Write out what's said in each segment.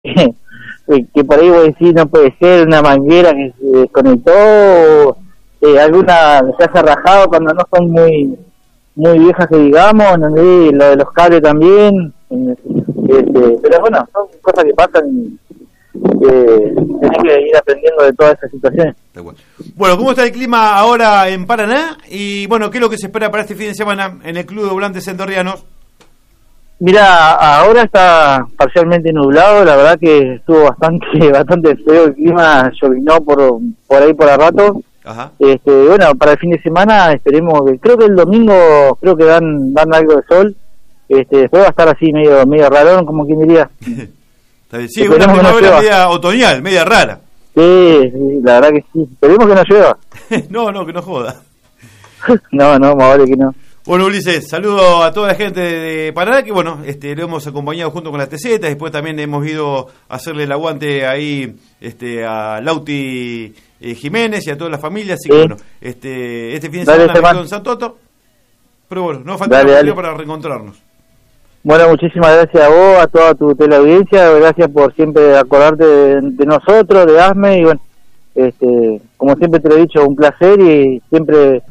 que por ahí vos decís no puede ser una manguera que se desconectó, alguna se haya rajado cuando no son muy viejas que digamos, ¿no? Lo de los cables también, pero bueno, son cosas que pasan y tenés que ir aprendiendo de todas esas situaciones. Bueno, ¿cómo está el clima ahora en Paraná? Y bueno, ¿qué es lo que se espera para este fin de semana en el Club de Volantes Entrerrianos? Mira, ahora está parcialmente nublado, la verdad que estuvo bastante feo el clima, llovinó por ahí por a rato. Ajá. Bueno, para el fin de semana esperemos creo que el domingo dan algo de sol, después va a estar así medio rarón, como quien diría. Sí, una primavera media otoñal, media rara. Sí, la verdad que sí, esperemos que no llueva. No, que no joda. No, más vale que no. Bueno, Ulises, saludo a toda la gente de Paraná, que bueno, lo hemos acompañado junto con la TZ, después también hemos ido a hacerle el aguante ahí a Lauti Jiménez y a toda la familia, así que bueno, este fin de semana en Santoto, pero bueno, no falta la oportunidad para reencontrarnos. Bueno, muchísimas gracias a vos, a toda tu teleaudiencia, gracias por siempre acordarte de nosotros, de ASME, y bueno, como siempre te lo he dicho, un placer y siempre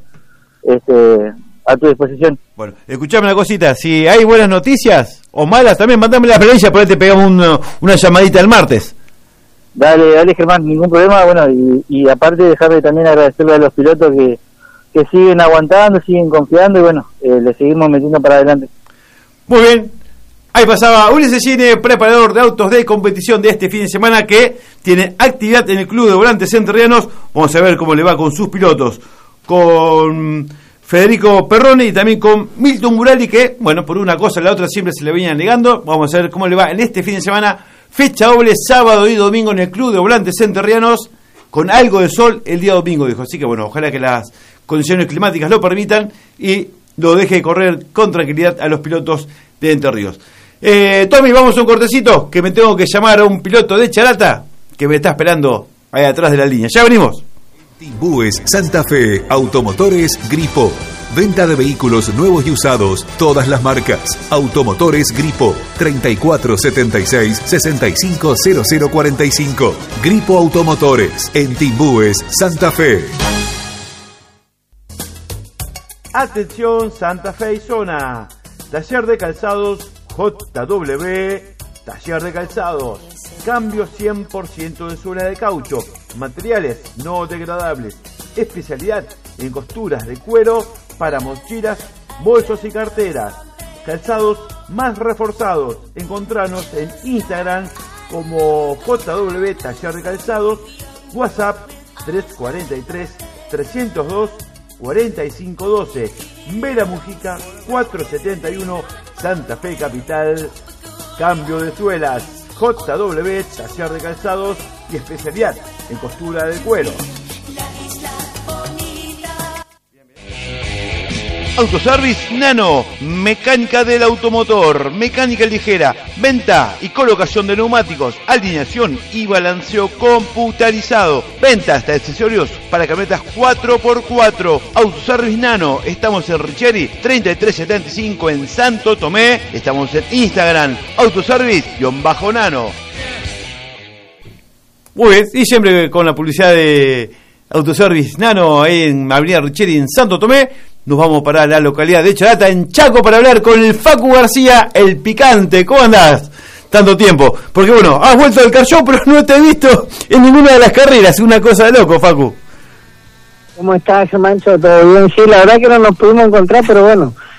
a tu disposición. Bueno, escuchame una cosita, si hay buenas noticias o malas también, mandame la experiencia, por ahí te pegamos una llamadita el martes. Dale Germán, ningún problema. Bueno, y aparte dejarme también agradecerle a los pilotos que siguen aguantando, siguen confiando y bueno, le seguimos metiendo para adelante. Muy bien, ahí pasaba Ulises Gine, preparador de autos de competición de este fin de semana, que tiene actividad en el Club de Volantes Entrerrianos. Vamos a ver cómo le va con sus pilotos, con Federico Perrone y también con Milton Murali, que, bueno, por una cosa o la otra siempre se le venían negando. Vamos a ver cómo le va en este fin de semana, fecha doble, sábado y domingo en el Club de Volantes Entrerrianos, con algo de sol el día domingo, dijo. Así que, bueno, ojalá que las condiciones climáticas lo permitan y lo deje correr con tranquilidad a los pilotos de Entre Ríos. Tommy, vamos a un cortecito, que me tengo que llamar a un piloto de Charata que me está esperando ahí atrás de la línea. Ya venimos. Timbúes Santa Fe, Automotores Gripo. Venta de vehículos nuevos y usados, todas las marcas. Automotores Gripo, 3476-650045. Gripo Automotores, en Timbúes, Santa Fe. Atención Santa Fe y zona. Taller de calzados JW. Taller de calzados. Cambio 100% de suela de caucho. Materiales no degradables. Especialidad en costuras de cuero para mochilas, bolsos y carteras. Calzados más reforzados. Encontranos en Instagram como JW Taller de Calzados. WhatsApp 343-302-4512. Vera Mujica 471, Santa Fe Capital. Cambio de suelas. JW Taller de Calzados y especialidad en costura de cuero. Autoservice Nano, mecánica del automotor, mecánica ligera, venta y colocación de neumáticos, alineación y balanceo computarizado, ventas de accesorios para camionetas 4x4. Autoservice Nano, estamos en Richeri 3375 en Santo Tomé, estamos en Instagram, autoservice-nano. Muy bien, y siempre con la publicidad de Autoservice Nano ahí en Avenida Richeri en Santo Tomé. Nos vamos para la localidad de Charata, en Chaco, para hablar con el Facu García, el picante. ¿Cómo andás? Tanto tiempo. Porque bueno, has vuelto del car show, pero no te he visto en ninguna de las carreras. Una cosa de loco, Facu. ¿Cómo estás, Mancho? ¿Todo bien? Sí, la verdad que no nos pudimos encontrar, pero bueno,